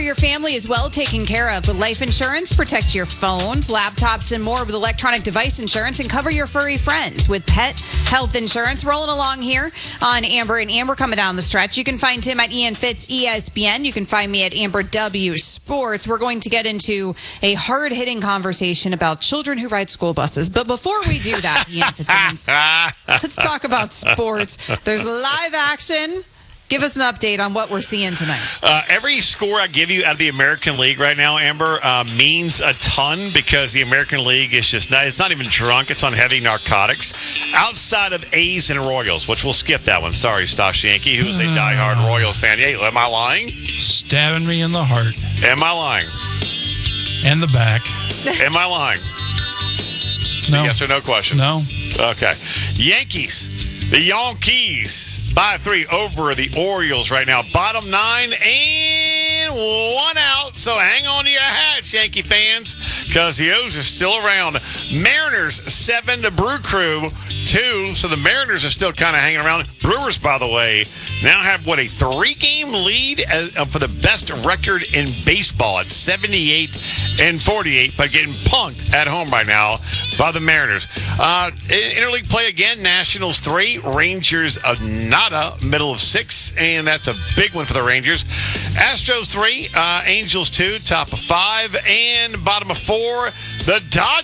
Your family is well taken care of with life insurance. Protect your phones, laptops, and more with electronic device insurance, and cover your furry friends with pet health insurance. Rolling along here on Amber and Amber coming down the stretch. You can find Tim at Ian Fitz ESPN. You can find me at Amber W Sports. We're going to get into a hard-hitting conversation about children who ride school buses. But before we do that, Ian Fitzsimmons, let's talk about sports. There's live action. Give us an update on what we're seeing tonight. Every score I give you out of the American League right now, Amber, means a ton because the American League is just it's not even drunk. It's on heavy narcotics. Outside of A's and Royals, which we'll skip that one. Sorry, Stosh Yankee, who's a diehard Royals fan. Hey, am I lying? Stabbing me in the heart. Am I lying? And the back. Am I lying? No. Yes or no question? No. Okay. Yankees. The Yankees 5-3 over the Orioles right now. Bottom 9 and 1 out. So hang on to your hats, Yankee fans, because the O's are still around. Mariners 7 to Brew Crew 2. So the Mariners are still kind of hanging around. Brewers, by the way, now have, a 3-game lead for the best record in baseball at 78-48, but getting punked at home right now by the Mariners. Interleague play again, Nationals 3, Rangers of nada, middle of 6, and that's a big one for the Rangers. Astros 3, Angels 2, top of 5, and bottom of 4, the Dodgers.